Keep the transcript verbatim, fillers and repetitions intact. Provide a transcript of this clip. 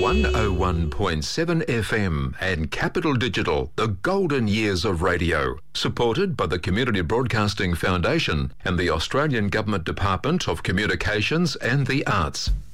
one oh one point seven F M and Capital Digital, the golden years of radio. Supported by the Community Broadcasting Foundation and the Australian Government Department of Communications and the Arts.